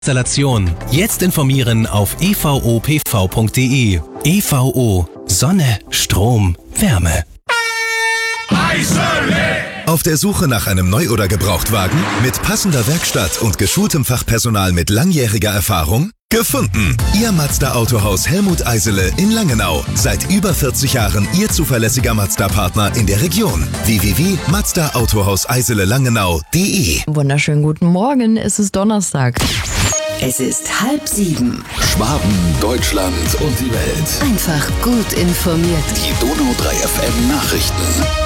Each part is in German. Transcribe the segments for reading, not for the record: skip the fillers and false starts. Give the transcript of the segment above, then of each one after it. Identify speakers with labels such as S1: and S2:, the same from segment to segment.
S1: Installation. Jetzt informieren auf evopv.de. EVO. Sonne, Strom, Wärme.
S2: Auf der Suche nach einem Neu- oder Gebrauchtwagen? Mit passender Werkstatt und geschultem Fachpersonal mit langjähriger Erfahrung? Gefunden! Ihr Mazda-Autohaus Helmut Eisele in Langenau. Seit über 40 Jahren Ihr zuverlässiger Mazda-Partner in der Region. www.mazdaautohauseisele-langenau.de.
S3: Wunderschönen guten Morgen, es ist Donnerstag.
S4: Es ist 6:30.
S5: Schwaben, Deutschland und die Welt.
S4: Einfach gut informiert.
S5: Die Donau 3 FM Nachrichten.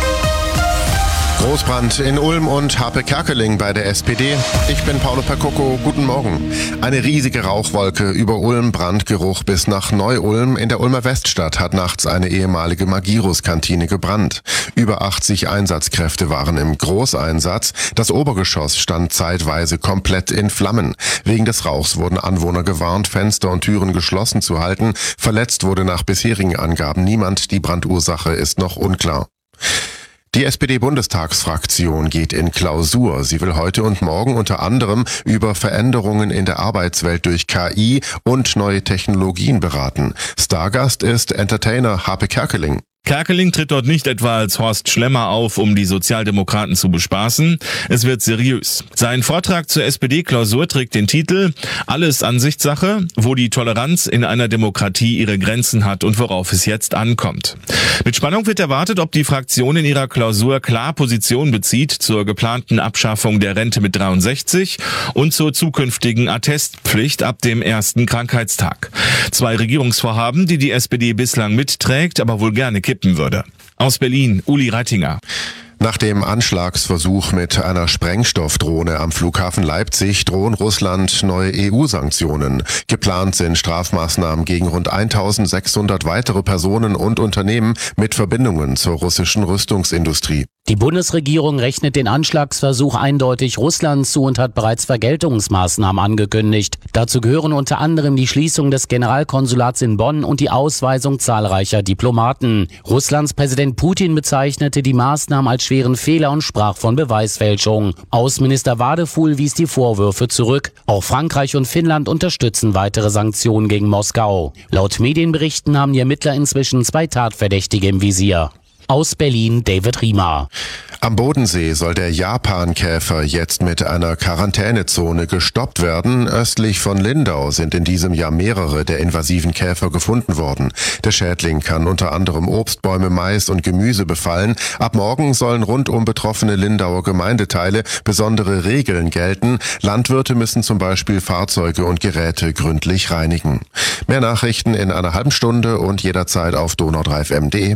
S6: Großbrand in Ulm und Harpe-Kerkeling bei der SPD. Ich bin Paolo Percocco, guten Morgen. Eine riesige Rauchwolke über Ulm, Brandgeruch bis nach Neu-Ulm. In der Ulmer Weststadt hat nachts eine ehemalige Magirus-Kantine gebrannt. Über 80 Einsatzkräfte waren im Großeinsatz. Das Obergeschoss stand zeitweise komplett in Flammen. Wegen des Rauchs wurden Anwohner gewarnt, Fenster und Türen geschlossen zu halten. Verletzt wurde nach bisherigen Angaben niemand. Die Brandursache ist noch unklar. Die SPD-Bundestagsfraktion geht in Klausur. Sie will heute und morgen unter anderem über Veränderungen in der Arbeitswelt durch KI und neue Technologien beraten. Stargast ist Entertainer Harpe Kerkeling.
S7: Kerkeling tritt dort nicht etwa als Horst Schlemmer auf, um die Sozialdemokraten zu bespaßen. Es wird seriös. Sein Vortrag zur SPD-Klausur trägt den Titel »Alles Ansichtssache, wo die Toleranz in einer Demokratie ihre Grenzen hat und worauf es jetzt ankommt«. Mit Spannung wird erwartet, ob die Fraktion in ihrer Klausur klar Position bezieht zur geplanten Abschaffung der Rente mit 63 und zur zukünftigen Attestpflicht ab dem ersten Krankheitstag. 2 Regierungsvorhaben, die die SPD bislang mitträgt, aber wohl gerne kippen würde. Aus Berlin, Uli Reitinger.
S6: Nach dem Anschlagsversuch mit einer Sprengstoffdrohne am Flughafen Leipzig drohen Russland neue EU-Sanktionen. Geplant sind Strafmaßnahmen gegen rund 1600 weitere Personen und Unternehmen mit Verbindungen zur russischen Rüstungsindustrie.
S8: Die Bundesregierung rechnet den Anschlagsversuch eindeutig Russland zu und hat bereits Vergeltungsmaßnahmen angekündigt. Dazu gehören unter anderem die Schließung des Generalkonsulats in Bonn und die Ausweisung zahlreicher Diplomaten. Russlands Präsident Putin bezeichnete die Maßnahmen als schweren Fehler und sprach von Beweisfälschung. Außenminister Wadefuhl wies die Vorwürfe zurück. Auch Frankreich und Finnland unterstützen weitere Sanktionen gegen Moskau. Laut Medienberichten haben die Ermittler inzwischen 2 Tatverdächtige im Visier. Aus Berlin, David Riemer.
S6: Am Bodensee soll der Japankäfer jetzt mit einer Quarantänezone gestoppt werden. Östlich von Lindau sind in diesem Jahr mehrere der invasiven Käfer gefunden worden. Der Schädling kann unter anderem Obstbäume, Mais und Gemüse befallen. Ab morgen sollen rund um betroffene Lindauer Gemeindeteile besondere Regeln gelten. Landwirte müssen zum Beispiel Fahrzeuge und Geräte gründlich reinigen. Mehr Nachrichten in einer halben Stunde und jederzeit auf donau3fm.de.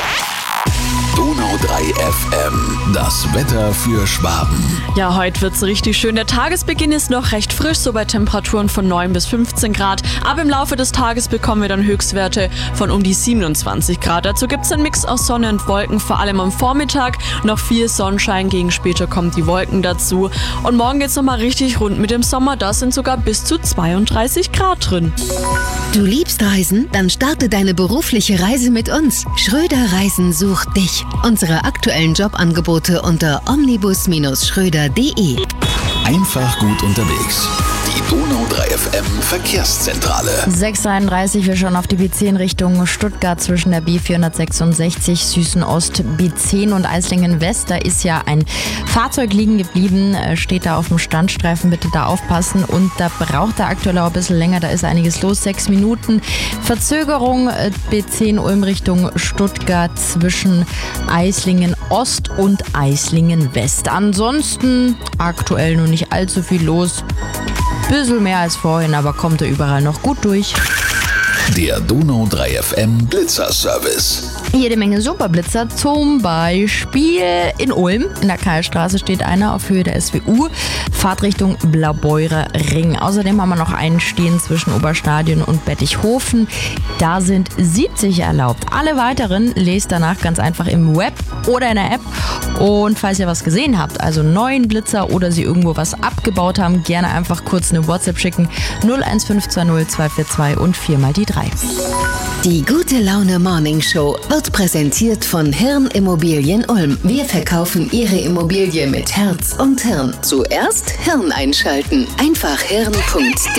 S5: Donau 3 FM. Das Wetter für Schwaben.
S3: Ja, heute wird's richtig schön. Der Tagesbeginn ist noch recht frisch, so bei Temperaturen von 9 bis 15 Grad. Aber im Laufe des Tages bekommen wir dann Höchstwerte von um die 27 Grad. Dazu gibt's einen Mix aus Sonne und Wolken, vor allem am Vormittag. Noch viel Sonnenschein, gegen später kommen die Wolken dazu. Und morgen geht's nochmal richtig rund mit dem Sommer. Da sind sogar bis zu 32 Grad drin.
S4: Du liebst Reisen? Dann starte deine berufliche Reise mit uns. Schröder Reisen sucht dich. Unsere aktuellen Jobangebote unter omnibus-schröder.de.
S5: Einfach gut unterwegs. Die Donau 3 FM Verkehrszentrale.
S3: 6:31, wir schauen auf die B10 Richtung Stuttgart zwischen der B466 Süßen Ost, B10 und Eislingen West. Da ist ja ein Fahrzeug liegen geblieben, steht da auf dem Standstreifen, bitte da aufpassen. Und da braucht der aktuell auch ein bisschen länger, da ist einiges los. 6 Minuten Verzögerung, B10 Ulm Richtung Stuttgart zwischen Eislingen Ost und Eislingen West. Ansonsten aktuell noch nicht allzu viel los. Bisschen mehr als vorhin, aber kommt er überall noch gut durch.
S5: Der Donau 3 FM Blitzerservice.
S3: Jede Menge Superblitzer, zum Beispiel in Ulm. In der Karlstraße steht einer auf Höhe der SWU, Fahrtrichtung Blaubeurer Ring. Außerdem haben wir noch einen stehen zwischen Oberstadion und Bettichhofen. Da sind 70 erlaubt. Alle weiteren lest danach ganz einfach im Web oder in der App Und falls ihr was gesehen habt, also neuen Blitzer oder sie irgendwo was abgebaut haben, gerne einfach kurz eine WhatsApp schicken. 01520 242 und 4 mal die 3.
S4: Die Gute Laune Morning Show wird präsentiert von Hirn Immobilien Ulm. Wir verkaufen Ihre Immobilie mit Herz und Hirn. Zuerst Hirn einschalten. Einfach hirn.de